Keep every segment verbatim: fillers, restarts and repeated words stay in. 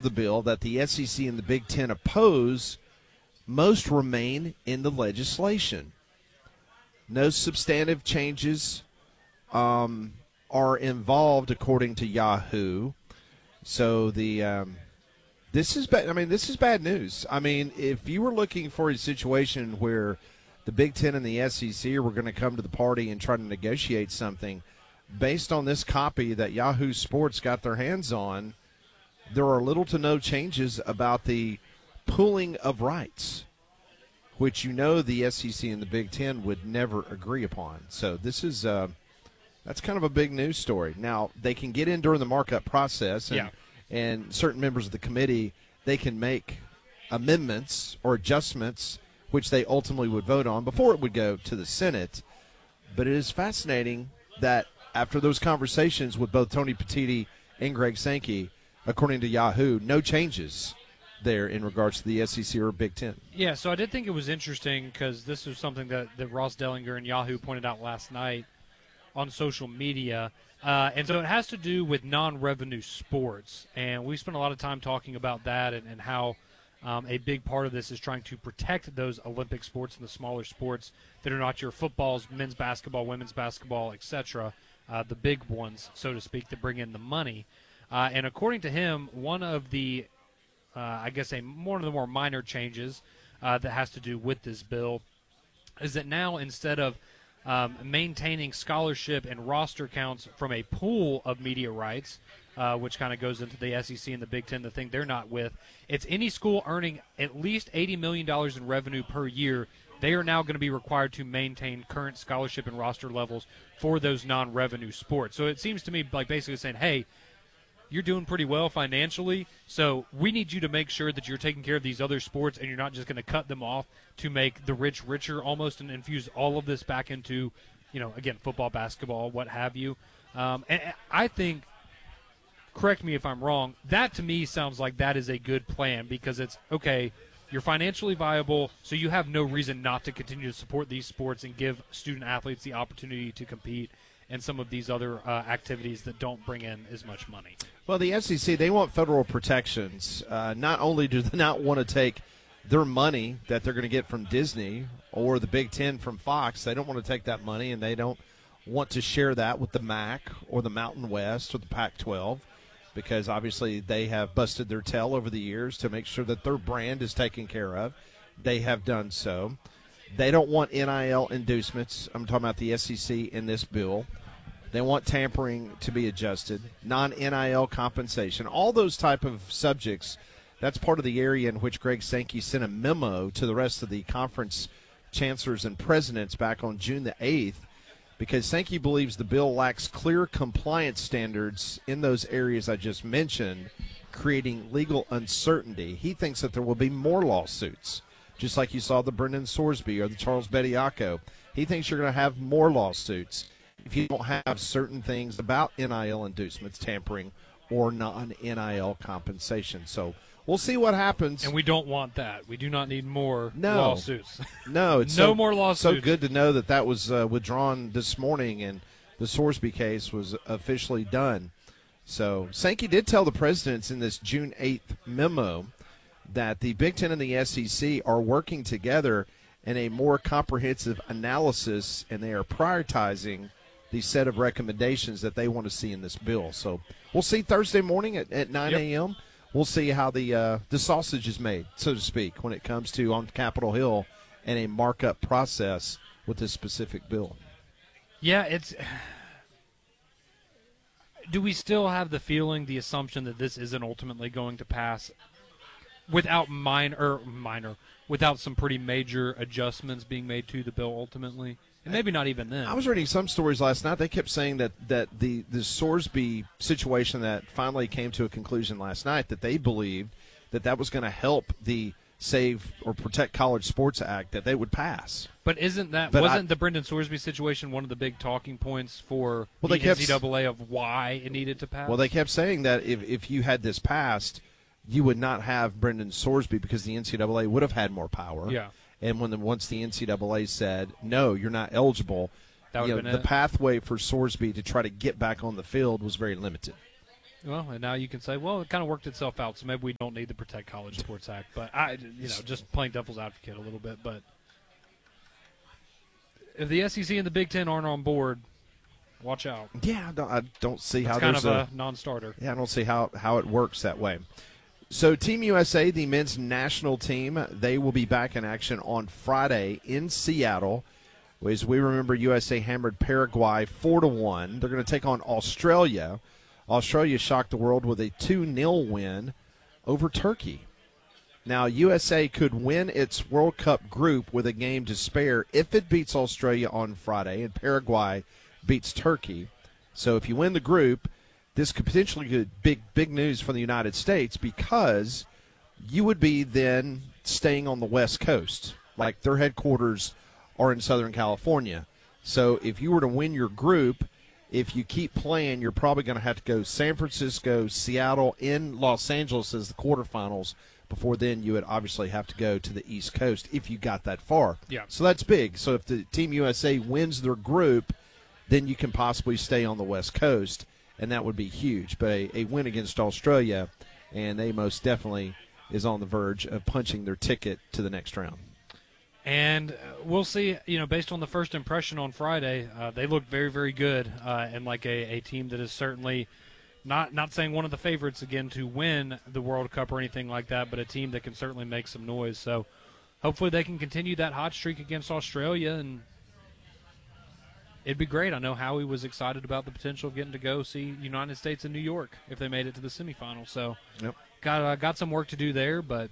the bill that the S E C and the Big Ten oppose, most remain in the legislation. No substantive changes um, are involved, according to Yahoo. So the um, this is bad. I mean, this is bad news. I mean, if you were looking for a situation where the Big Ten and the S E C were going to come to the party and try to negotiate something, based on this copy that Yahoo Sports got their hands on, there are little to no changes about the pooling of rights, which you know the S E C and the Big Ten would never agree upon. So this is uh, that's kind of a big news story. Now, they can get in during the markup process, and, yeah. and certain members of the committee, they can make amendments or adjustments, which they ultimately would vote on before it would go to the Senate. But it is fascinating that after those conversations with both Tony Petitti and Greg Sankey, according to Yahoo, no changes there in regards to the S E C or Big Ten. Yeah, so I did think it was interesting because this was something that, that Ross Dellinger and Yahoo pointed out last night on social media. Uh, and so it has to do with non-revenue sports. And we spent a lot of time talking about that and, and how um, a big part of this is trying to protect those Olympic sports and the smaller sports that are not your footballs, men's basketball, women's basketball, et cetera, uh, the big ones, so to speak, that bring in the money. Uh, and according to him, one of the, uh, I guess, a one of the more minor changes uh, that has to do with this bill is that now instead of um, maintaining scholarship and roster counts from a pool of media rights, uh, which kind of goes into the S E C and the Big Ten, the thing they're not with, it's any school earning at least eighty million dollars in revenue per year. They are now going to be required to maintain current scholarship and roster levels for those non-revenue sports. So it seems to me like basically saying, hey, you're doing pretty well financially, so we need you to make sure that you're taking care of these other sports and you're not just going to cut them off to make the rich richer almost and infuse all of this back into, you know, again, football, basketball, what have you. Um, and I think, correct me if I'm wrong, that to me sounds like that is a good plan because it's, okay, you're financially viable, so you have no reason not to continue to support these sports and give student athletes the opportunity to compete and some of these other uh, activities that don't bring in as much money. Well, the S E C, they want federal protections. Uh, not only do they not want to take their money that they're going to get from Disney or the Big Ten from Fox, they don't want to take that money, and they don't want to share that with the M A C or the Mountain West or the Pac twelve because obviously they have busted their tail over the years to make sure that their brand is taken care of. They have done so. They don't want N I L inducements. I'm talking about the S E C in this bill. They want tampering to be adjusted, non-N I L compensation, all those type of subjects. That's part of the area in which Greg Sankey sent a memo to the rest of the conference chancellors and presidents back on June the eighth because Sankey believes the bill lacks clear compliance standards in those areas I just mentioned, creating legal uncertainty. He thinks that there will be more lawsuits, just like you saw the Brendan Sorsby or the Charles Bediako. He thinks you're going to have more lawsuits if you don't have certain things about N I L inducements, tampering, or non-N I L compensation. So we'll see what happens. And we don't want that. We do not need more no. lawsuits. No, it's no so, more lawsuits. So good to know that that was uh, withdrawn this morning and the Sorsby case was officially done. So Sankey did tell the presidents in this June eighth memo that the Big Ten and the S E C are working together in a more comprehensive analysis, and they are prioritizing the set of recommendations that they want to see in this bill. So we'll see Thursday morning at, at nine a.m. Yep. We'll see how the uh, the sausage is made, so to speak, when it comes to on Capitol Hill and a markup process with this specific bill. Yeah, it's – do we still have the feeling, the assumption that this isn't ultimately going to pass without minor, minor, without some pretty major adjustments being made to the bill ultimately? And maybe not even then. I was reading some stories last night. They kept saying that, that the, the Sorsby situation that finally came to a conclusion last night, that they believed that that was going to help the Save or Protect College Sports Act, that they would pass. But isn't that but wasn't I, the Brendan Sorsby situation one of the big talking points for well, the they kept, N C double A of why it needed to pass? Well, they kept saying that if, if you had this passed, you would not have Brendan Sorsby because the N C double A would have had more power. Yeah. And when the, once the N C double A said, no, you're not eligible, that you know, been the it. pathway for Sorsby to try to get back on the field was very limited. Well, and now you can say, well, it kind of worked itself out, so maybe we don't need the Protect College Sports Act. But I, you know, just playing devil's advocate a little bit. But if the S E C and the Big Ten aren't on board, watch out. Yeah, I don't, I don't see That's how kind there's of a, a non-starter. Yeah, I don't see how, how it works that way. So Team U S A, the men's national team, they will be back in action on Friday in Seattle. As we remember, U S A hammered Paraguay four to one. They're going to take on Australia. Australia shocked the world with a two nil win over Turkey. Now, U S A could win its World Cup group with a game to spare if it beats Australia on Friday and Paraguay beats Turkey. So if you win the group, this could potentially be big, big news for the United States because you would be then staying on the West Coast. Like their headquarters are in Southern California. So if you were to win your group, if you keep playing, you're probably going to have to go San Francisco, Seattle, in Los Angeles as the quarterfinals. Before then, you would obviously have to go to the East Coast if you got that far. Yeah. So that's big. So if the Team U S A wins their group, then you can possibly stay on the West Coast, and that would be huge. But a, a win against Australia, and they most definitely is on the verge of punching their ticket to the next round. And we'll see, you know, based on the first impression on Friday, uh, they look very, very good uh, and like a, a team that is certainly not not saying one of the favorites again to win the World Cup or anything like that, but a team that can certainly make some noise. So hopefully they can continue that hot streak against Australia, and it'd be great. I know Howie was excited about the potential of getting to go see United States in New York if they made it to the semifinals. So yep. got uh, got some work to do there, but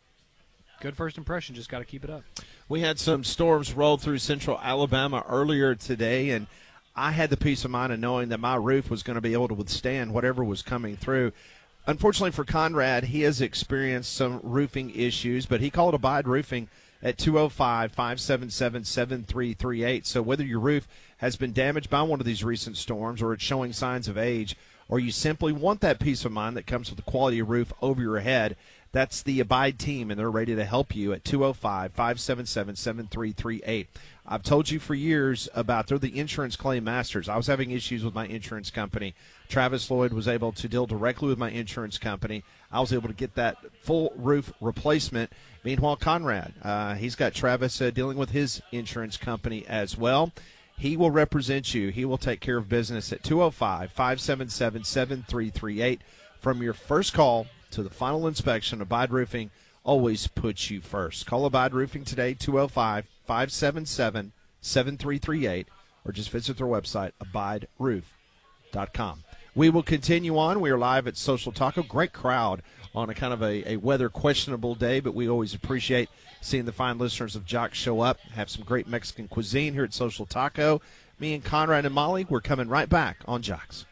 good first impression. Just got to keep it up. We had some storms roll through central Alabama earlier today, and I had the peace of mind of knowing that my roof was going to be able to withstand whatever was coming through. Unfortunately for Conrad, he has experienced some roofing issues, but he called Abide Roofing at two oh five, five seven seven, seven three three eight. So whether your roof has been damaged by one of these recent storms or it's showing signs of age, or you simply want that peace of mind that comes with a quality roof over your head, that's the Abide team, and they're ready to help you at two oh five, five seven seven, seven three three eight. I've told you for years about they're the insurance claim masters. I was having issues with my insurance company. Travis Lloyd was able to deal directly with my insurance company. I was able to get that full roof replacement. Meanwhile, Conrad, uh, he's got Travis uh, dealing with his insurance company as well. He will represent you. He will take care of business at two oh five, five seven seven, seven three three eight. From your first call to the final inspection, Abide Roofing always puts you first. Call Abide Roofing today, two oh five, five seven seven, seven three three eight, or just visit their website, abide roof dot com. We will continue on. We are live at Social Taco. Great crowd on a kind of a, a weather questionable day, but we always appreciate seeing the fine listeners of Jock show up, have some great Mexican cuisine here at Social Taco. Me and Conrad and Molly, we're coming right back on Jocks.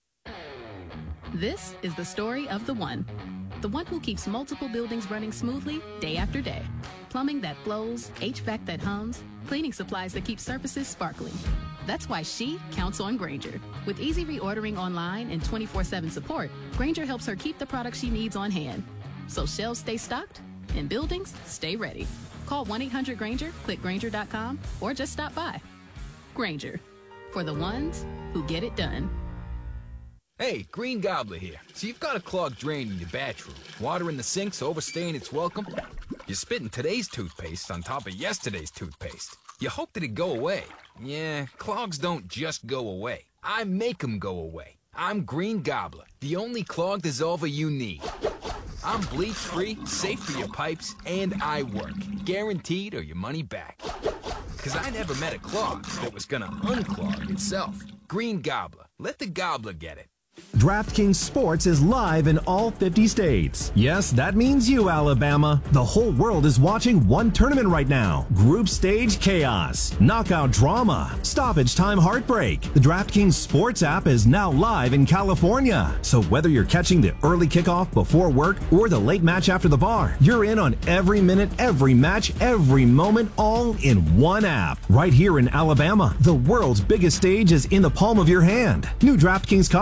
This is the story of the one. The one who keeps multiple buildings running smoothly day after day. Plumbing that flows, H V A C that hums, cleaning supplies that keep surfaces sparkling. That's why she counts on Grainger. With easy reordering online and twenty-four seven support, Grainger helps her keep the products she needs on hand. So shelves stay stocked and buildings stay ready. Call one eight hundred Grainger, click Grainger dot com, or just stop by. Grainger, for the ones who get it done. Hey, Green Gobbler here. So you've got a clogged drain in your bathroom. Water in the sink's overstaying its welcome. You're spitting today's toothpaste on top of yesterday's toothpaste. You hope that it go away. Yeah, clogs don't just go away. I make them go away. I'm Green Gobbler, the only clog dissolver you need. I'm bleach-free, safe for your pipes, and I work. Guaranteed or your money back. Because I never met a clog that was gonna unclog itself. Green Gobbler. Let the gobbler get it. DraftKings Sports is live in all fifty states. Yes, that means you, Alabama. The whole world is watching one tournament right now. Group stage chaos, knockout drama, stoppage time heartbreak. The DraftKings Sports app is now live in California. So whether you're catching the early kickoff before work or the late match after the bar, you're in on every minute, every match, every moment, all in one app. Right here in Alabama, the world's biggest stage is in the palm of your hand. New DraftKings customers,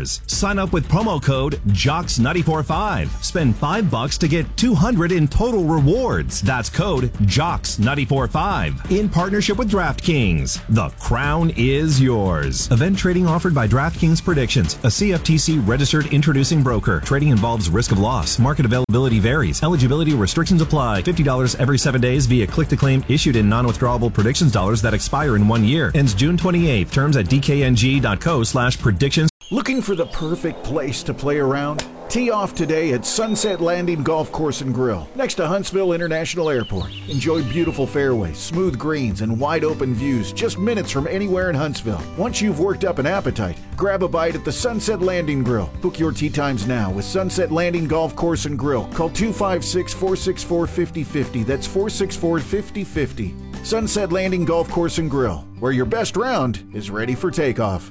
yours. Sign up with promo code J O C S nine four five. Spend five bucks to get two hundred in total rewards. That's code J O C S nine four five. In partnership with DraftKings. The crown is yours. Event trading offered by DraftKings Predictions, a C F T C registered introducing broker. Trading involves risk of loss. Market availability varies. Eligibility restrictions apply. fifty dollars every seven days via click-to-claim issued in non-withdrawable predictions dollars that expire in one year. Ends June twenty-eighth. Terms at dkng.co slash predictions. Looking for the perfect place to play around? Tee off today at Sunset Landing Golf Course and Grill, next to Huntsville International Airport. Enjoy beautiful fairways, smooth greens, and wide-open views just minutes from anywhere in Huntsville. Once you've worked up an appetite, grab a bite at the Sunset Landing Grill. Book your tee times now with Sunset Landing Golf Course and Grill. Call two five six, four six four, five zero five zero. That's four six four, five zero five zero. Sunset Landing Golf Course and Grill, where your best round is ready for takeoff.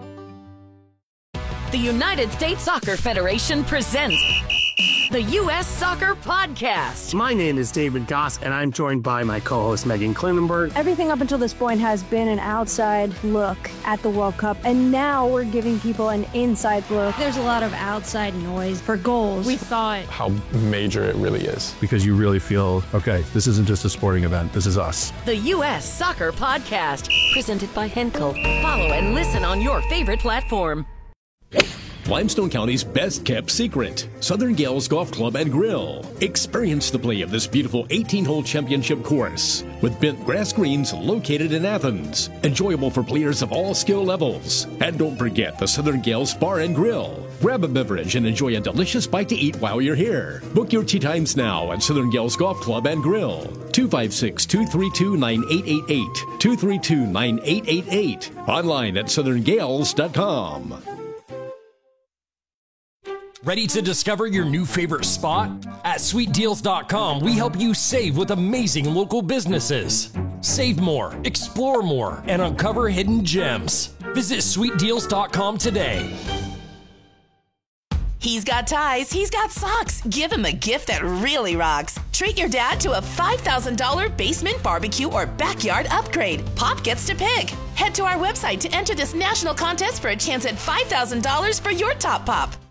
The United States Soccer Federation presents the U S Soccer Podcast. My name is David Goss, and I'm joined by my co-host Megan Klinenberg. Everything up until this point has been an outside look at the World Cup, and now we're giving people an inside look. There's a lot of outside noise for goals. We thought how major it really is. Because you really feel, okay, this isn't just a sporting event, this is us. The U S Soccer Podcast, presented by Henkel. Follow and listen on your favorite platform. Limestone County's best-kept secret, Southern Gales Golf Club and Grill. Experience the play of this beautiful eighteen-hole championship course with bent grass greens located in Athens. Enjoyable for players of all skill levels. And don't forget the Southern Gales Bar and Grill. Grab a beverage and enjoy a delicious bite to eat while you're here. Book your tee times now at Southern Gales Golf Club and Grill. two five six, two three two, nine eight eight eight. two three two, nine eight eight eight. Online at southern gales dot com. Ready to discover your new favorite spot? At sweet deals dot com, we help you save with amazing local businesses. Save more, explore more, and uncover hidden gems. Visit sweet deals dot com today. He's got ties, he's got socks. Give him a gift that really rocks. Treat your dad to a five thousand dollars basement barbecue or backyard upgrade. Pop gets to pick. Head to our website to enter this national contest for a chance at five thousand dollars for your top pop.